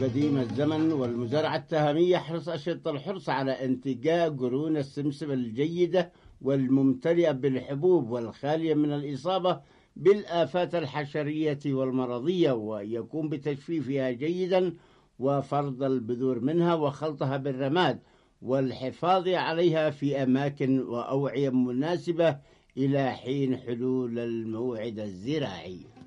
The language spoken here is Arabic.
قديم الزمن والمزارعة التهامية يحرص أشد الحرص على انتقاء قرون السمسم الجيدة والممتلئة بالحبوب والخالية من الإصابة بالآفات الحشرية والمرضية، ويقوم بتجفيفها جيدا وفرض البذور منها وخلطها بالرماد والحفاظ عليها في أماكن وأوعية مناسبة إلى حين حلول الموعد الزراعي.